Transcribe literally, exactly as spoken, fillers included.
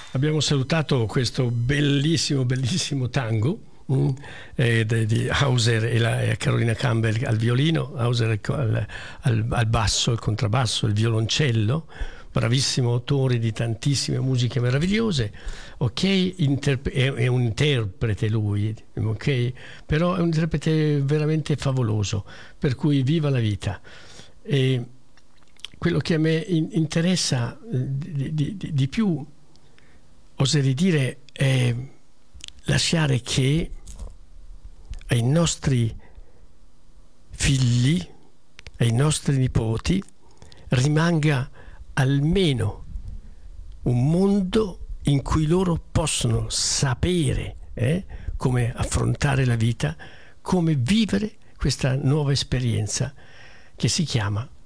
Abbiamo salutato questo bellissimo, bellissimo tango mm, eh, di, di Hauser e, la, e Carolina Campbell al violino, Hauser al, al, al basso, il contrabbasso, il violoncello, bravissimo autore di tantissime musiche meravigliose, ok? Interp- è, è un interprete lui, ok? Però è un interprete veramente favoloso, per cui viva la vita. E quello che a me in- interessa di, di, di, di più, oserei dire, è lasciare che ai nostri figli, ai nostri nipoti, rimanga almeno un mondo in cui loro possono sapere eh, come affrontare la vita, come vivere questa nuova esperienza che si chiama